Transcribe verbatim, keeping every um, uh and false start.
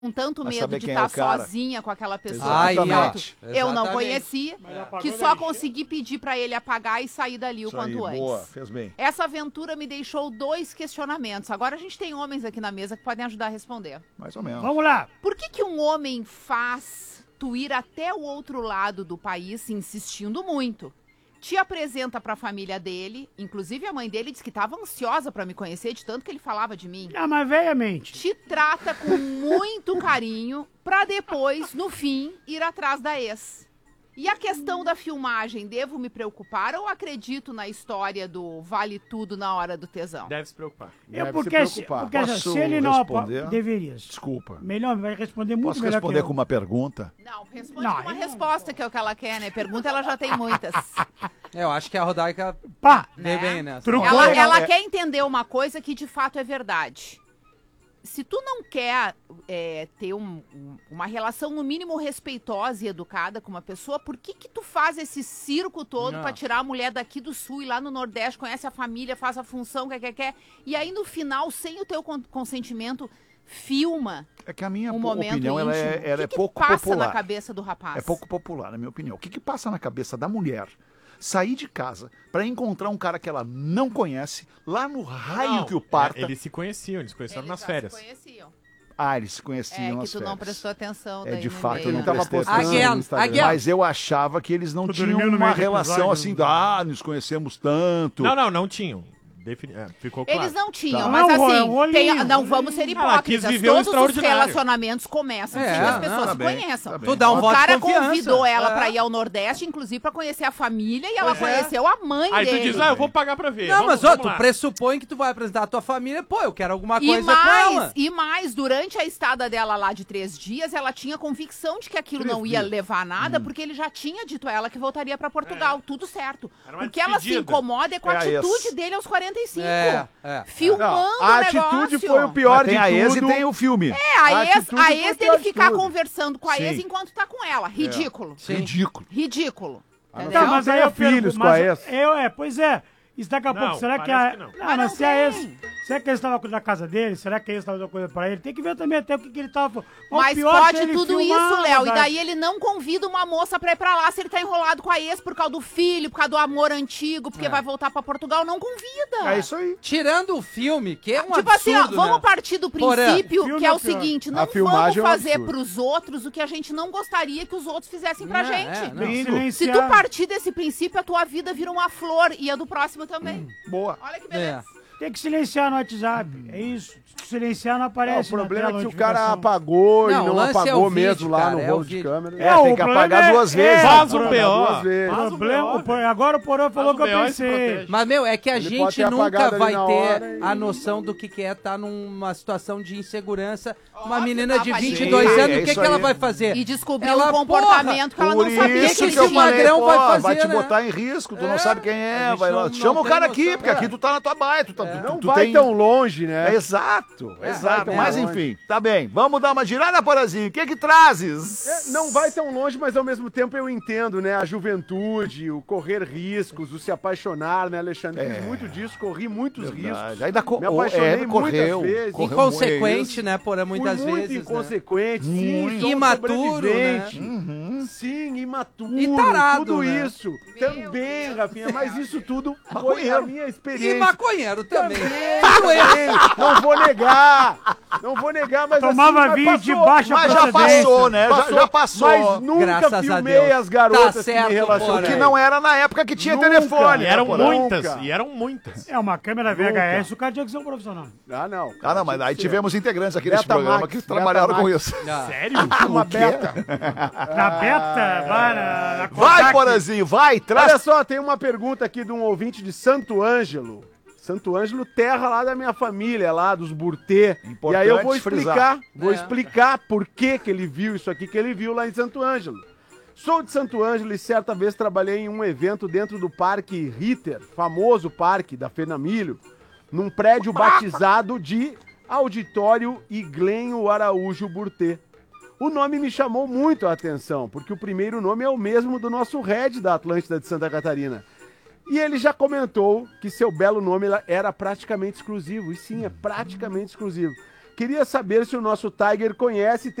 com tanto Mas medo saber de quem é estar o cara. sozinha com aquela pessoa Ai, que Exatamente. eu não Exatamente. conhecia, que só consegui pedir pra ele apagar e sair dali o Isso aí, quanto antes. boa, fez bem. Essa aventura me deixou dois questionamentos. Agora a gente tem homens aqui na mesa que podem ajudar a responder. Mais ou menos. Vamos lá. Por que que um homem faz tu ir até o outro lado do país insistindo muito? Te apresenta pra família dele, inclusive a mãe dele disse que estava ansiosa pra me conhecer de tanto que ele falava de mim. Ah, mas velhamente. Te trata com muito carinho pra depois, no fim, ir atrás da ex. E a questão da filmagem, devo me preocupar ou acredito na história do vale tudo na hora do tesão? Deve se preocupar. É Deve porque, se se, preocupar. porque Posso se ele não apa- responder? deverias. Desculpa. Melhor, vai responder muito Posso melhor responder que eu. com uma pergunta? Não, responde Não, com uma eu- resposta que é o que ela quer, né? Pergunta ela já tem muitas. É, eu acho que a Rodaica Pá, vê né? bem nessa. Trucou. Ela, Legal, ela é- quer entender uma coisa que de fato é verdade. Se tu não quer é, ter um- um- uma relação no mínimo respeitosa e educada com uma pessoa, por que que tu faz esse circo todo Não. pra tirar a mulher daqui do sul e lá no Nordeste, conhece a família, faz a função, quer, quer, quer, e aí no final, sem o teu con- consentimento, filma É que a minha um po- momento opinião ela íntimo? é, ela o que é que pouco passa popular. na cabeça do rapaz? É pouco popular, na minha opinião. O que, que passa na cabeça da mulher sair de casa pra encontrar um cara que ela não conhece lá no raio Não, que o parta? é, eles se conheciam, eles se conheceram Eles nas já férias. se conheciam. Ah, eles se É conheciam que nas tu não férias. prestou atenção É, daí de no fato, eu e-mail. não Ele tava prestei postando atenção. Again, no Instagram. again. Mas eu achava que eles não Tu tinham dormiu no uma meio do relação episódio, assim, né? ah, nos conhecemos tanto. Não, não, não tinham. Defini- é, ficou claro. Eles não tinham, Tá. mas Não, é assim, um rolinho, tem- não rolinho. vamos ser Ela quis hipócritas. viver o Todos os extraordinário. relacionamentos começam É, assim, as não, pessoas tá se bem, conheçam. tá bem. Tu dá um O voto cara de confiança. convidou ela É. pra ir ao Nordeste, inclusive pra conhecer a família, e ela Pois é. conheceu a mãe Aí tu dele. diz, ah, eu vou pagar pra ver. Não, Vamos- mas ó, vamos tu lá. pressupõe que tu vai apresentar a tua família, pô, eu quero alguma E coisa com mais, ela. e mais, durante a estada dela lá de três dias, ela tinha convicção de que aquilo não ia levar a nada, Hum. porque ele já tinha dito a ela que voltaria pra Portugal, tudo certo. Era uma O que ela se despedida. incomoda é com a É a atitude ex. dele aos quarenta e cinco. É, é. Filmando Não, a o atitude negócio. foi o pior Mas tem de a ex tudo. e tem o filme. É, a A ex, atitude a foi ex o dele pior de ficar tudo. conversando com a Sim. ex enquanto tá com ela. Ridículo. Sim. Ridículo. Ridículo. não Entendeu? Tá, mas aí tenha eu pergunto, filhos com mas a ex. Eu, é, pois é. Isso daqui a Não, pouco, será que parece a... que não. Não, Mas mas não se a ex... tem. Será que ele estava na casa dele? Será que ele estava dando coisa pra ele? Tem que ver também até o que, que ele estava... Mas pior que pode ele tudo filmava, isso, Léo. E cara. daí ele não convida uma moça pra ir pra lá se ele tá enrolado com a ex por causa do filho, por causa do amor antigo, porque vai voltar pra Portugal. Não convida. É isso aí. Tirando o filme, que é um Tipo assim, ó, absurdo, vamos né? partir do filme Porã, princípio que é é o pior. seguinte, A não vamos filmagem é um fazer absurdo. pros outros o que a gente não gostaria que os outros fizessem pra Não, gente. é, não. Tem que Bingo. Se silenciar. tu partir desse princípio, a tua vida vira uma flor e a do próximo também. Boa. Olha que É. beleza. Tem que silenciar no WhatsApp. É isso. Se tu silenciar, não Ah, aparece o problema na é tela que o cara notificação. apagou Não, e o não lance é o apagou vídeo, mesmo lá cara, no é o rolo de vídeo. câmera. É, Não, tem o que problema apagar é- duas é- vezes. Faz o Apagar B O. duas vezes. Faz o Problema, B O, o Por- agora o Porã falou o que eu B O e se pensei. protege. Mas, meu, é que a Ele pode gente ter nunca apagado ali vai na ter hora e- a noção do que que é estar numa situação de insegurança. Uma Óbvio, menina de tava ali. vinte e dois Sim, anos, é o que isso que ela aí. vai fazer? E descobrir Ela, um comportamento que ela Por não sabia isso que que tinha. eu falei, magrão pô, vai vai, fazer, te né? botar em risco, tu É, não sabe quem a é, gente vai lá. não- não Chama o tem cara noção, aqui, porque é. aqui tu tá na tua baia, tu, tá, É. tu, Não tu vai tem... tão longe, né? Exato, exato. tão Mas longe. enfim, tá bem. Vamos dar uma girada, Porazinho. O que que trazes? É, não vai tão longe, mas ao mesmo tempo eu entendo, né? A juventude, o correr riscos, o se apaixonar, né, Alexandre? Fiz muito disso, corri muitos riscos. Verdade. Ainda co Me apaixonei é, muitas correu, vezes. correu Inconsequente, muito. né, Porã, muitas Fui muito vezes, né? inconsequente, sim, Muito. sou um Imaturo, sobrevivente. Uhum. Sim, imaturo, E tarado, tudo né? isso. Também, Rafinha, mas isso tudo foi a Maconheiro. minha E experiência. maconheiro também. Também, não vou negar, não vou negar, mas Tomava assim, mas vinho de passou. baixa Mas já procedência. passou, né? Já, já passou. Mas nunca Graças a filmei Deus. as garotas Tá certo, que me O relacionei. Porã. que não era na época que tinha Nunca. telefone. E né, eram Porã? muitas, Nunca. e eram muitas. É uma câmera V H S, o cara tinha que ser um profissional. Ah, não. Ah, não, mas aí tivemos integrantes aqui nesse Beta programa Max, que Beta trabalharam com Max. isso. Ah. Sério? Uma O quê? beta. Na beta, vai na, na Vai, Kodak. Porazinho, vai, Olha traz. só, tem uma pergunta aqui de um ouvinte de Santo Ângelo. Santo Ângelo, terra lá da minha família, lá dos Burtê. E Importante aí eu vou frisar. explicar, vou É. explicar por que que ele viu isso aqui que ele viu lá em Santo Ângelo. Sou de Santo Ângelo e certa vez trabalhei em um evento dentro do Parque Ritter, famoso parque da Fenamilho, num prédio batizado de Auditório Iglenho Araújo Burtê. O nome me chamou muito a atenção, porque o primeiro nome é o mesmo do nosso head da Atlântida de Santa Catarina. E ele já comentou que seu belo nome era praticamente exclusivo. E sim, é praticamente exclusivo. queria saber se o nosso Tiger conhece